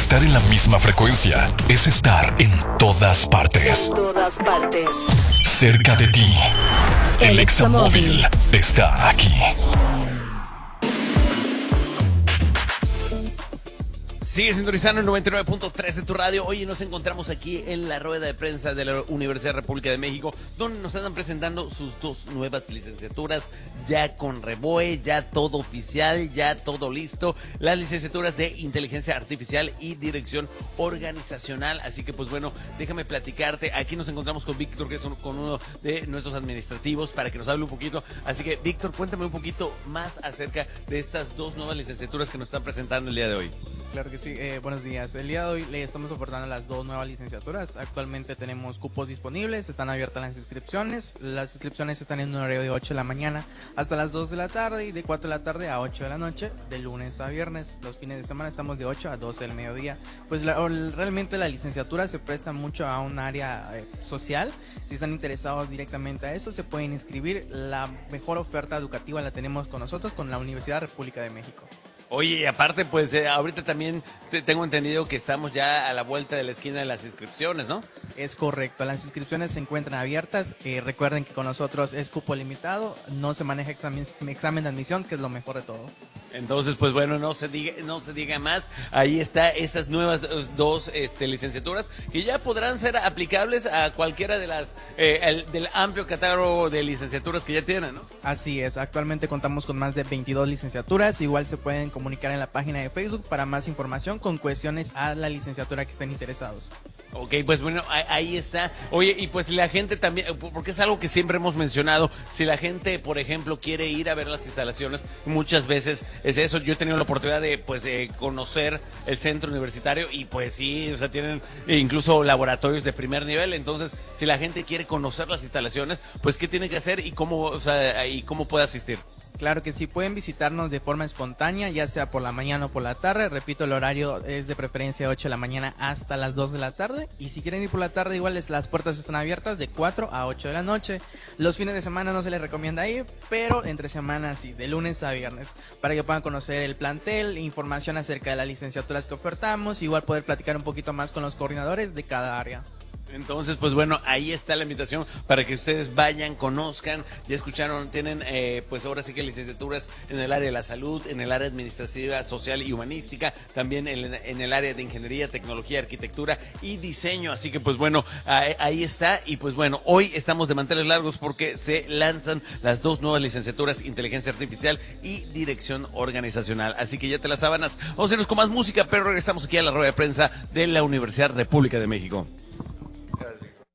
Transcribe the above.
Estar en la misma frecuencia es estar en todas partes. En todas partes. Cerca de ti. El Examóvil está aquí. Sigue sintonizando el 99.3 de tu radio. Hoy nos encontramos aquí en la rueda de prensa de la Universidad República de México, donde nos están presentando sus dos nuevas licenciaturas, ya con REBOE, ya todo oficial, ya todo listo. Las licenciaturas de Inteligencia Artificial y Dirección Organizacional. Así que pues bueno, déjame platicarte. Aquí nos encontramos con Víctor, que es con uno de nuestros administrativos, para que nos hable un poquito. Así que Víctor, cuéntame un poquito más acerca de estas dos nuevas licenciaturas que nos están presentando el día de hoy. Claro que sí, buenos días. El día de hoy le estamos ofertando las dos nuevas licenciaturas. Actualmente tenemos cupos disponibles, están abiertas las inscripciones. Las inscripciones están en un horario de 8 de la mañana hasta las 2 de la tarde y de 4 de la tarde a 8 de la noche, de lunes a viernes. Los fines de semana estamos de 8 a 12 del mediodía. Pues realmente la licenciatura se presta mucho a un área social. Si están interesados directamente a eso, se pueden inscribir. La mejor oferta educativa la tenemos con nosotros, con la Universidad República de México. Oye, y aparte, pues ahorita también tengo entendido que estamos ya a la vuelta de la esquina de las inscripciones, ¿no? Es correcto, las inscripciones se encuentran abiertas. Recuerden que con nosotros es cupo limitado, no se maneja examen de admisión, que es lo mejor de todo. Entonces, pues bueno, no se diga más. Ahí está estas nuevas dos licenciaturas que ya podrán ser aplicables a cualquiera de las del amplio catálogo de licenciaturas que ya tienen, ¿no? Así es, actualmente contamos con más de 22 licenciaturas. Igual se pueden comunicar en la página de Facebook para más información con cuestiones a la licenciatura que estén interesados. Ok, pues bueno, ahí está. Oye, y pues la gente también, porque es algo que siempre hemos mencionado, si la gente, por ejemplo, quiere ir a ver las instalaciones, muchas veces es eso. Yo he tenido la oportunidad de conocer el centro universitario y pues sí, o sea, tienen incluso laboratorios de primer nivel. Entonces, si la gente quiere conocer las instalaciones, pues ¿qué tiene que hacer y cómo puede asistir? Claro que sí, pueden visitarnos de forma espontánea, ya sea por la mañana o por la tarde. Repito, el horario es de preferencia de 8 de la mañana hasta las 2 de la tarde. Y si quieren ir por la tarde, igual las puertas están abiertas de 4 a 8 de la noche. Los fines de semana no se les recomienda ir, pero entre semanas sí, de lunes a viernes, para que puedan conocer el plantel, información acerca de las licenciaturas que ofertamos, igual poder platicar un poquito más con los coordinadores de cada área. Entonces, pues bueno, ahí está la invitación para que ustedes vayan, conozcan. Ya escucharon, tienen pues ahora sí que licenciaturas en el área de la salud, en el área administrativa, social y humanística, también en el área de ingeniería, tecnología, arquitectura y diseño. Así que pues bueno, ahí está. Y pues bueno, hoy estamos de manteles largos porque se lanzan las dos nuevas licenciaturas, Inteligencia Artificial y Dirección Organizacional. Así que ya te las sábanas. Vamos a irnos con más música, pero regresamos aquí a la rueda de prensa de la Universidad República de México.